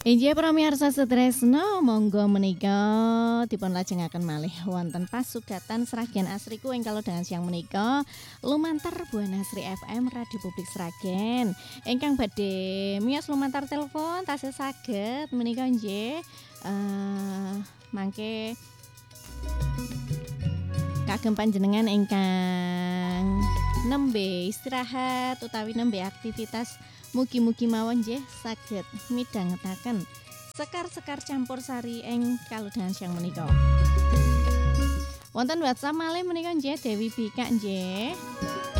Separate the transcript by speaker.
Speaker 1: Inggih pramiyarsa setresna monggo menika dipun lajengaken malih wonten pasugatan Sragen Asriku ingkang dengan siang menika lumantar Buana Asri FM Radio Publik Sragen ingkang badhe miyos lumantar telepon tasih saged menika nggih mangke kagem panjenengan ingkang nembe istirahat utawi nembe aktivitas mugi-mugi mawon nggih saged midhangetaken sekar-sekar campur sari ing kalodhangan siang menika. Wonten WhatsApp malih menika nggih Dewi Bika nggih.